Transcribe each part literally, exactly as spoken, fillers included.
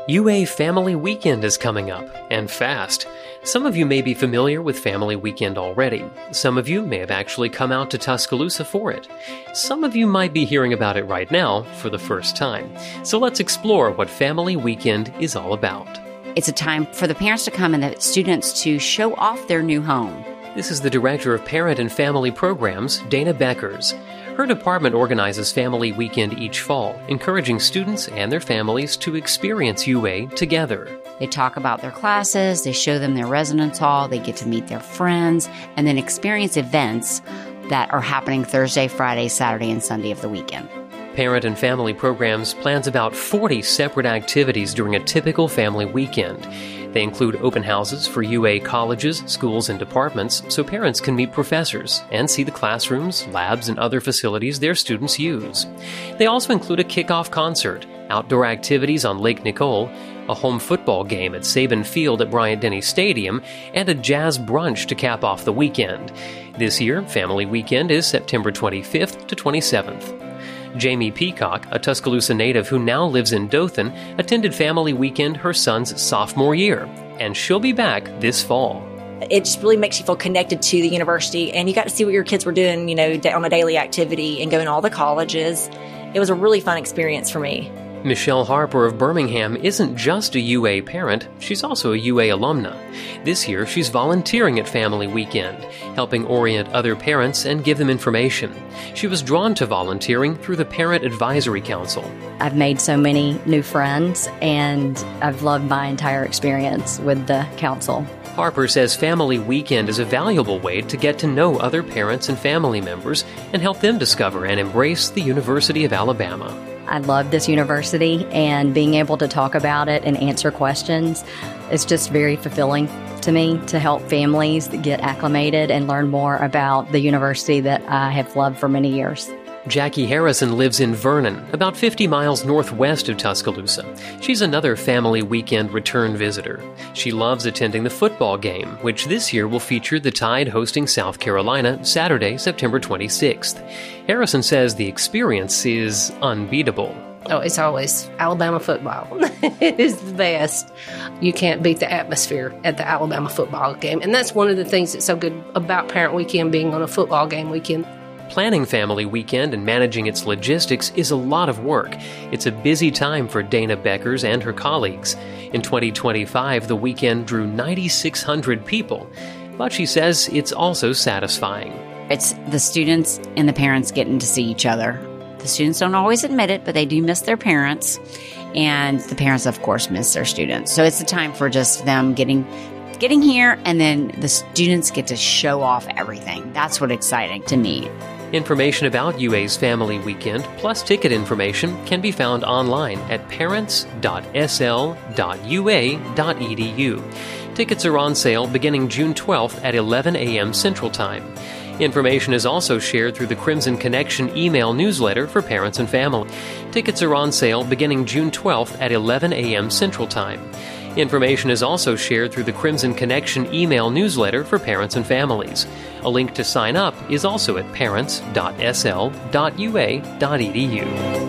U A Family Weekend is coming up, and fast. Some of you may be familiar with Family Weekend already. Some of you may have actually come out to Tuscaloosa for it. Some of you might be hearing about it right now for the first time. So let's explore what Family Weekend is all about. It's a time for the parents to come and the students to show off their new home. This is the Director of Parent and Family Programs, Dana Beckers. Her department organizes Family Weekend each fall, encouraging students and their families to experience U A together. They talk about their classes, they show them their residence hall, they get to meet their friends, and then experience events that are happening Thursday, Friday, Saturday, and Sunday of the weekend. Parent and Family Programs plans about forty separate activities during a typical family weekend. They include open houses for U A colleges, schools, and departments so parents can meet professors and see the classrooms, labs, and other facilities their students use. They also include a kickoff concert, outdoor activities on Lake Nicole, a home football game at Saban Field at Bryant-Denny Stadium, and a jazz brunch to cap off the weekend. This year, Family Weekend is September twenty-fifth to twenty-seventh. Jamie Peacock, a Tuscaloosa native who now lives in Dothan, attended Family Weekend her son's sophomore year, and she'll be back this fall. It just really makes you feel connected to the university, and you got to see what your kids were doing, you know, on a daily activity and going to all the colleges. It was a really fun experience for me. Michelle Harper of Birmingham isn't just a U A parent, she's also a U A alumna. This year, she's volunteering at Family Weekend, helping orient other parents and give them information. She was drawn to volunteering through the Parent Advisory Council. I've made so many new friends, and I've loved my entire experience with the council. Harper says Family Weekend is a valuable way to get to know other parents and family members and help them discover and embrace the University of Alabama. I love this university, and being able to talk about it and answer questions, it's just very fulfilling to me to help families get acclimated and learn more about the university that I have loved for many years. Jackie Harrison lives in Vernon, about fifty miles northwest of Tuscaloosa. She's another Family Weekend return visitor. She loves attending the football game, which this year will feature the Tide hosting South Carolina Saturday, September twenty-sixth. Harrison says the experience is unbeatable. Oh, it's always Alabama football. It is the best. You can't beat the atmosphere at the Alabama football game. And that's one of the things that's so good about Parent Weekend being on a football game weekend. Planning Family Weekend and managing its logistics is a lot of work. It's a busy time for Dana Beckers and her colleagues. In twenty twenty-five, the weekend drew nine thousand six hundred people, but she says it's also satisfying. It's the students and the parents getting to see each other. The students don't always admit it, but they do miss their parents, and the parents, of course, miss their students. So it's a time for just them getting getting here, and then the students get to show off everything. That's what's exciting to me. Information about U A's Family Weekend, plus ticket information, can be found online at parents dot s l dot u a dot e d u. Tickets are on sale beginning June twelfth at eleven a.m. Central Time. Information is also shared through the Crimson Connection email newsletter for parents and family. Tickets are on sale beginning June twelfth at eleven a.m. Central Time. Information is also shared through the Crimson Connection email newsletter for parents and families. A link to sign up is also at parents dot s l dot u a dot e d u.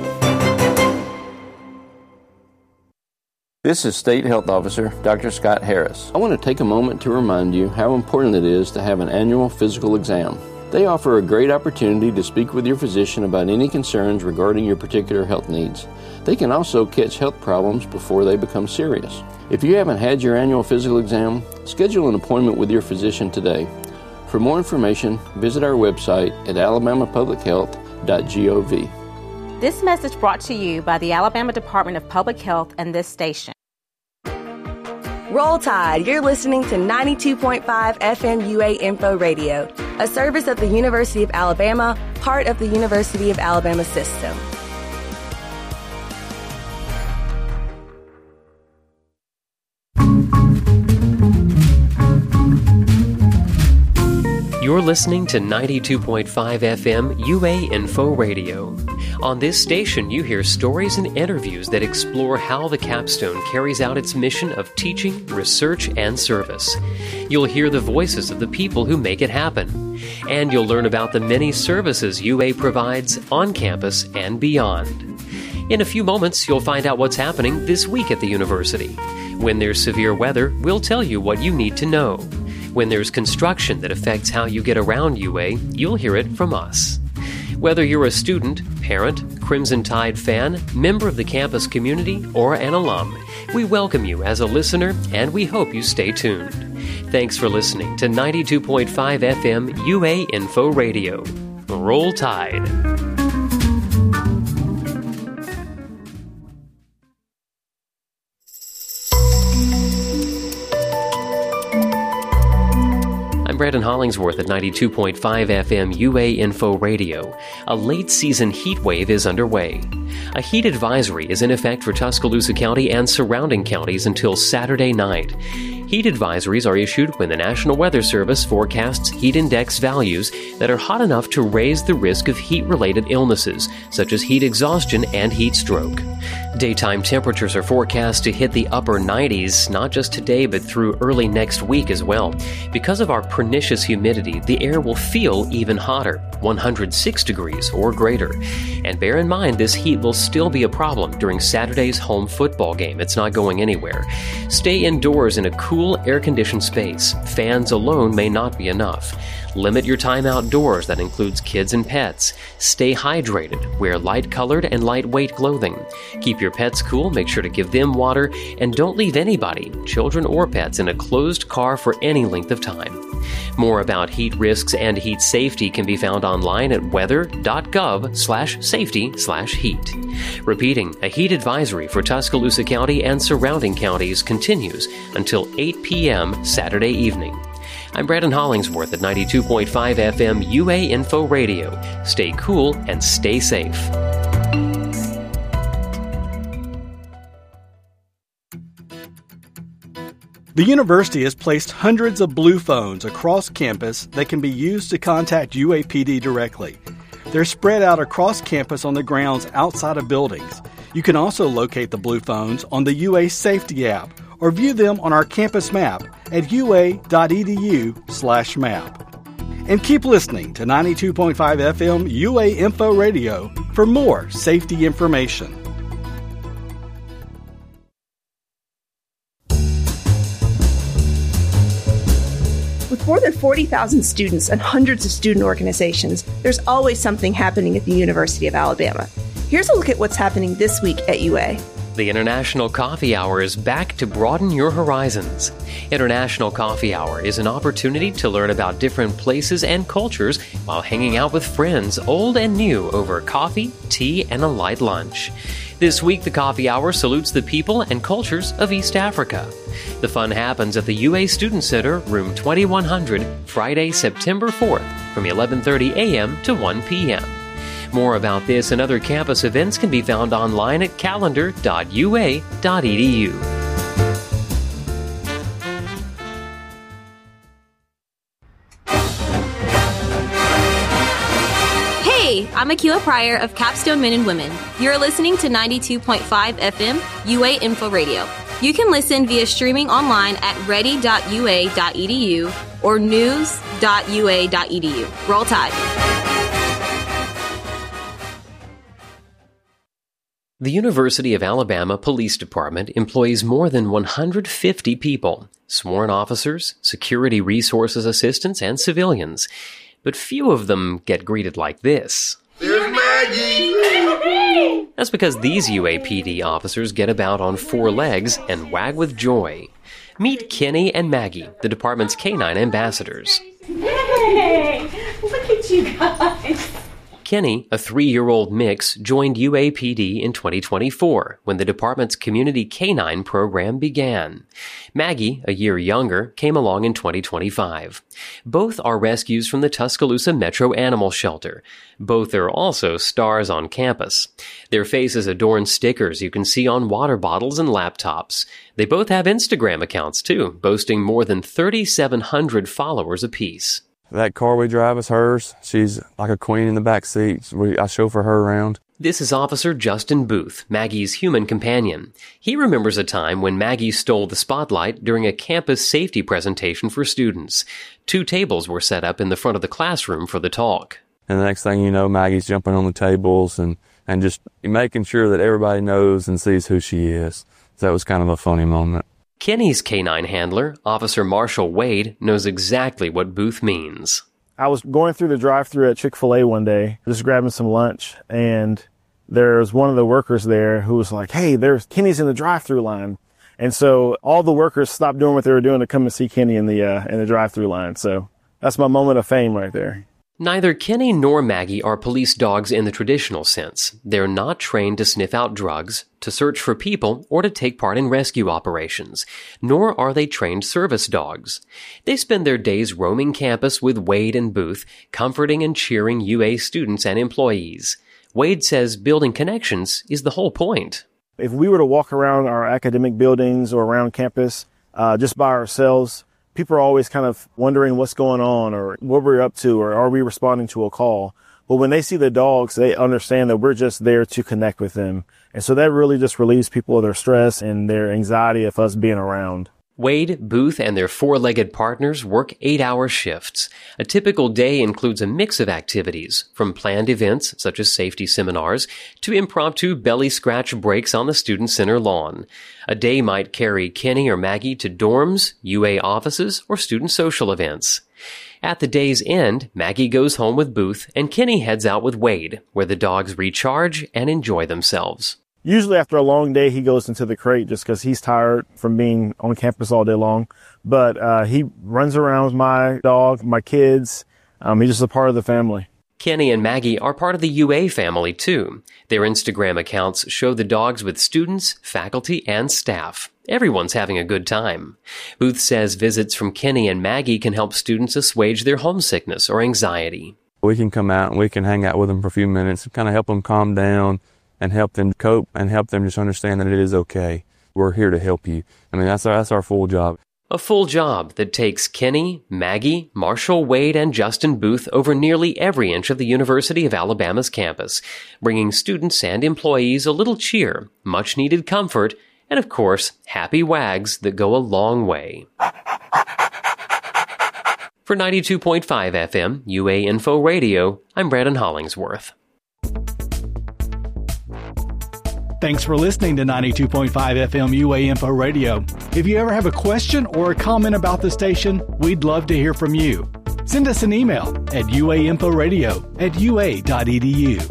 This is State Health Officer Doctor Scott Harris. I want to take a moment to remind you how important it is to have an annual physical exam. They offer a great opportunity to speak with your physician about any concerns regarding your particular health needs. They can also catch health problems before they become serious. If you haven't had your annual physical exam, schedule an appointment with your physician today. For more information, visit our website at alabama public health dot gov. This message brought to you by the Alabama Department of Public Health and this station. Roll Tide, you're listening to ninety-two point five F M U A Info Radio, a service of the University of Alabama, part of the University of Alabama system. You're listening to ninety-two point five F M U A Info Radio. On this station, you hear stories and interviews that explore how the Capstone carries out its mission of teaching, research, and service. You'll hear the voices of the people who make it happen. And you'll learn about the many services U A provides on campus and beyond. In a few moments, you'll find out what's happening this week at the university. When there's severe weather, we'll tell you what you need to know. When there's construction that affects how you get around U A, you'll hear it from us. Whether you're a student, parent, Crimson Tide fan, member of the campus community, or an alum, we welcome you as a listener, and we hope you stay tuned. Thanks for listening to ninety-two point five F M U A Info Radio. Roll Tide. Brandon Hollingsworth at ninety-two point five F M U A Info Radio. A late-season heat wave is underway. A heat advisory is in effect for Tuscaloosa County and surrounding counties until Saturday night. Heat advisories are issued when the National Weather Service forecasts heat index values that are hot enough to raise the risk of heat-related illnesses, such as heat exhaustion and heat stroke. Daytime temperatures are forecast to hit the upper nineties, not just today, but through early next week as well. Because of our pernicious humidity, the air will feel even hotter, one hundred six degrees or greater. And bear in mind, this heat will still be a problem during Saturday's home football game. It's not going anywhere. Stay indoors in a cool, air-conditioned space. Fans alone may not be enough. Limit your time outdoors. That includes kids and pets. Stay hydrated. Wear light-colored and lightweight clothing. Keep your pets cool. Make sure to give them water. And don't leave anybody, children or pets, in a closed car for any length of time. More about heat risks and heat safety can be found online at weather.gov slash safety slash heat. Repeating, a heat advisory for Tuscaloosa County and surrounding counties continues until eight p.m. Saturday evening. I'm Brandon Hollingsworth at ninety-two point five F M U A Info Radio. Stay cool and stay safe. The university has placed hundreds of blue phones across campus that can be used to contact U A P D directly. They're spread out across campus on the grounds outside of buildings. You can also locate the blue phones on the U A Safety app or view them on our campus map at ua.edu slash map. And keep listening to ninety-two point five F M U A Info Radio for more safety information. With more than forty thousand students and hundreds of student organizations, there's always something happening at the University of Alabama. Here's a look at what's happening this week at U A. The International Coffee Hour is back to broaden your horizons. International Coffee Hour is an opportunity to learn about different places and cultures while hanging out with friends, old and new, over coffee, tea, and a light lunch. This week, the Coffee Hour salutes the people and cultures of East Africa. The fun happens at the U A Student Center, room twenty-one hundred, Friday, September fourth, from eleven thirty a.m. to one p.m. More about this and other campus events can be found online at calendar dot u a dot e d u. Hey, I'm Akila Pryor of Capstone Men and Women. You're listening to ninety-two point five F M U A Info Radio. You can listen via streaming online at ready dot u a dot e d u or news dot u a dot e d u. Roll Tide. The University of Alabama Police Department employs more than one hundred fifty people, sworn officers, security resources assistants, and civilians. But few of them get greeted like this. There's Maggie! That's because these U A P D officers get about on four legs and wag with joy. Meet Kenny and Maggie, the department's canine ambassadors. Hey! Look at you guys! Kenny, a three-year-old mix, joined U A P D in twenty twenty-four when the department's Community Canine program began. Maggie, a year younger, came along in twenty twenty-five. Both are rescues from the Tuscaloosa Metro Animal Shelter. Both are also stars on campus. Their faces adorn stickers you can see on water bottles and laptops. They both have Instagram accounts, too, boasting more than thirty-seven hundred followers apiece. That car we drive is hers. She's like a queen in the back seat. We, I chauffeur her around. This is Officer Justin Booth, Maggie's human companion. He remembers a time when Maggie stole the spotlight during a campus safety presentation for students. Two tables were set up in the front of the classroom for the talk. And the next thing you know, Maggie's jumping on the tables and, and just making sure that everybody knows and sees who she is. So that was kind of a funny moment. Kenny's canine handler, Officer Marshall Wade, knows exactly what Booth means. I was going through the drive-thru at Chick-fil-A one day, just grabbing some lunch, and there was one of the workers there who was like, hey, there's Kenny's in the drive-thru line. And so all the workers stopped doing what they were doing to come and see Kenny in the uh, in the drive-thru line. So that's my moment of fame right there. Neither Kenny nor Maggie are police dogs in the traditional sense. They're not trained to sniff out drugs, to search for people, or to take part in rescue operations. Nor are they trained service dogs. They spend their days roaming campus with Wade and Booth, comforting and cheering U A students and employees. Wade says building connections is the whole point. If we were to walk around our academic buildings or around campus uh, just by ourselves, people are always kind of wondering what's going on or what we're up to or are we responding to a call. But when they see the dogs, they understand that we're just there to connect with them. And so that really just relieves people of their stress and their anxiety of us being around. Wade, Booth, and their four-legged partners work eight-hour shifts. A typical day includes a mix of activities, from planned events such as safety seminars to impromptu belly-scratch breaks on the student center lawn. A day might carry Kenny or Maggie to dorms, U A offices, or student social events. At the day's end, Maggie goes home with Booth, and Kenny heads out with Wade, where the dogs recharge and enjoy themselves. Usually after a long day, he goes into the crate just because he's tired from being on campus all day long. But uh, he runs around with my dog, my kids. Um, he's just a part of the family. Kenny and Maggie are part of the U A family, too. Their Instagram accounts show the dogs with students, faculty, and staff. Everyone's having a good time. Booth says visits from Kenny and Maggie can help students assuage their homesickness or anxiety. We can come out and we can hang out with them for a few minutes and kind of help them calm down and help them cope and help them just understand that it is okay. We're here to help you. I mean, that's our, that's our full job. A full job that takes Kenny, Maggie, Marshall Wade, and Justin Booth over nearly every inch of the University of Alabama's campus, bringing students and employees a little cheer, much-needed comfort, and, of course, happy wags that go a long way. For ninety-two point five F M, U A Info Radio, I'm Brandon Hollingsworth. Thanks for listening to ninety-two point five F M U A Info Radio. If you ever have a question or a comment about the station, we'd love to hear from you. Send us an email at uainforadio at ua dot edu.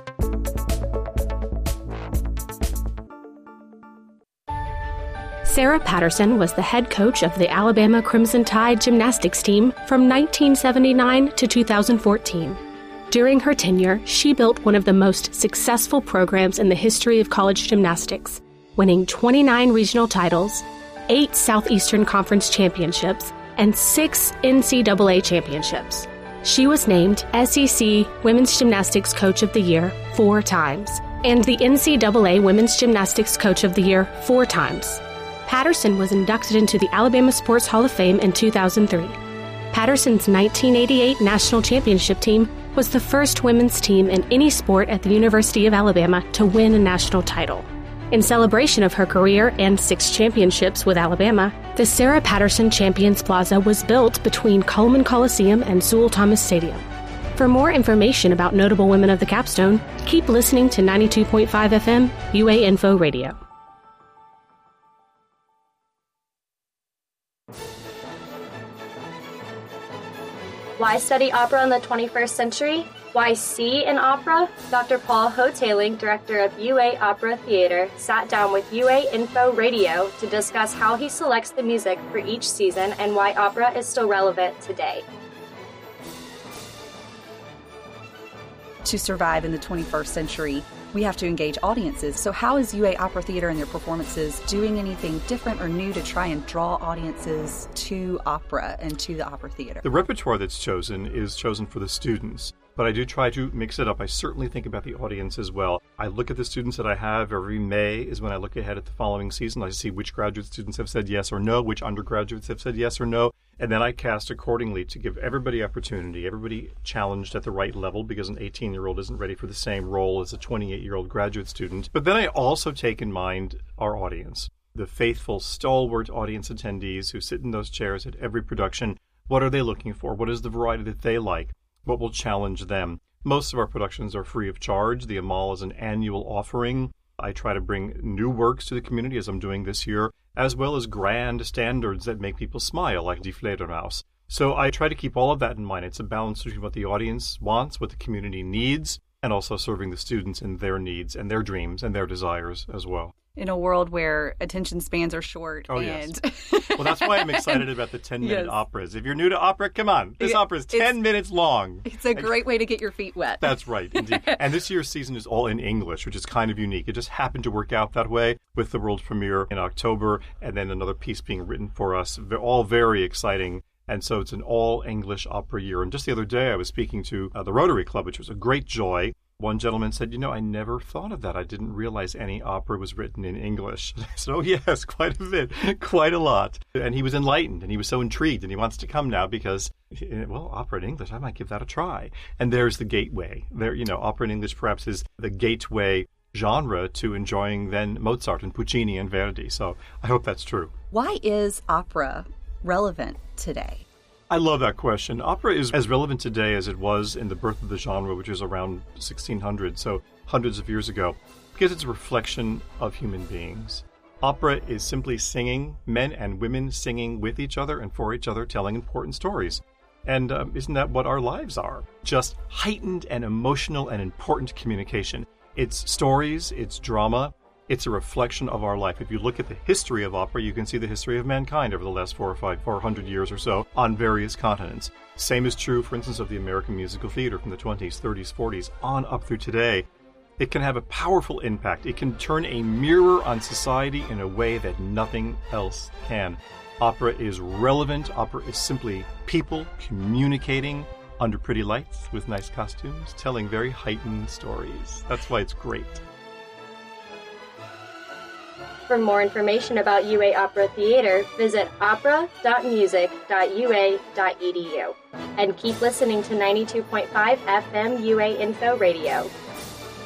Sarah Patterson was the head coach of the Alabama Crimson Tide gymnastics team from nineteen seventy-nine to two thousand fourteen. During her tenure, she built one of the most successful programs in the history of college gymnastics, winning twenty-nine regional titles, eight Southeastern Conference championships, and six N C double A championships. She was named S E C Women's Gymnastics Coach of the Year four times, and the N C double A Women's Gymnastics Coach of the Year four times. Patterson was inducted into the Alabama Sports Hall of Fame in two thousand three. Patterson's nineteen eighty-eight national championship team was the first women's team in any sport at the University of Alabama to win a national title. In celebration of her career and six championships with Alabama, the Sarah Patterson Champions Plaza was built between Coleman Coliseum and Sewell Thomas Stadium. For more information about notable women of the capstone, keep listening to ninety-two point five F M U A Info Radio. Why study opera in the twenty-first century? Why see in opera? Doctor Paul Hotailing, director of U A Opera Theater, sat down with U A Info Radio to discuss how he selects the music for each season and why opera is still relevant today. To survive in the twenty-first century, we have to engage audiences. So how is U A Opera Theater and their performances doing anything different or new to try and draw audiences to opera and to the opera theater? The repertoire that's chosen is chosen for the students, but I do try to mix it up. I certainly think about the audience as well. I look at the students that I have. Every May is when I look ahead at the following season. I see which graduate students have said yes or no, which undergraduates have said yes or no, and then I cast accordingly to give everybody opportunity, everybody challenged at the right level, because an eighteen-year-old isn't ready for the same role as a twenty-eight-year-old graduate student. But then I also take in mind our audience, the faithful, stalwart audience attendees who sit in those chairs at every production. What are they looking for? What is the variety that they like? What will challenge them? Most of our productions are free of charge. The Amal is an annual offering. I try to bring new works to the community, as I'm doing this year, as well as grand standards that make people smile, like Die Fledermaus. So I try to keep all of that in mind. It's a balance between what the audience wants, what the community needs, and also serving the students and their needs and their dreams and their desires as well. In a world where attention spans are short. Oh, and yes. Well, that's why I'm excited about the ten-minute Yes. operas. If you're new to opera, come on. This It- opera is ten minutes long. It's a great way to get your feet wet. That's right, indeed. And this year's season is all in English, which is kind of unique. It just happened to work out that way with the world premiere in October and then another piece being written for us. They're all very exciting. And so it's an all-English opera year. And just the other day, I was speaking to uh, the Rotary Club, which was a great joy. One gentleman said, you know, I never thought of that. I didn't realize any opera was written in English. I said, oh, yes, quite a bit, quite a lot. And he was enlightened, and he was so intrigued, and he wants to come now because, well, opera in English, I might give that a try. And there's the gateway. There, you know, opera in English perhaps is the gateway genre to enjoying then Mozart and Puccini and Verdi. So I hope that's true. Why is opera relevant today? I love that question. Opera is as relevant today as it was in the birth of the genre, which is around sixteen hundred, so hundreds of years ago, because it's a reflection of human beings. Opera is simply singing, men and women singing with each other and for each other, telling important stories. And um, isn't that what our lives are? Just heightened and emotional and important communication. It's stories, it's drama, it's a reflection of our life. If you look at the history of opera, you can see the history of mankind over the last four or five, four hundred years or so on various continents. Same is true, for instance, of the American musical theater from the twenties, thirties, forties, on up through today. It can have a powerful impact. It can turn a mirror on society in a way that nothing else can. Opera is relevant. Opera is simply people communicating under pretty lights with nice costumes, telling very heightened stories. That's why it's great. For more information about U A Opera Theater, visit opera dot music dot u a dot e d u. And keep listening to ninety-two point five F M U A Info Radio.